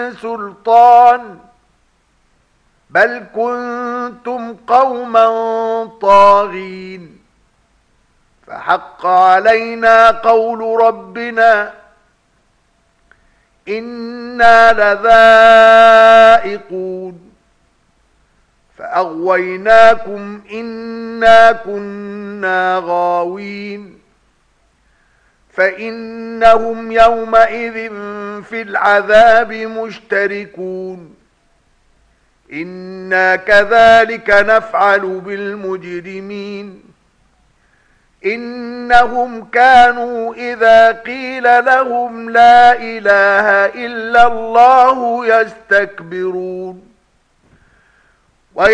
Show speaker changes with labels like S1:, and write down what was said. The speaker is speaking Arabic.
S1: سلطان بل كنتم قوما طاغين فحق علينا قول ربنا إنا لذائقون فأغويناكم إنا كنا غاوين فإنهم يومئذ في العذاب مشتركون إنا كذلك نفعل بالمجرمين إنهم كانوا إذا قيل لهم لا إله إلا الله يستكبرون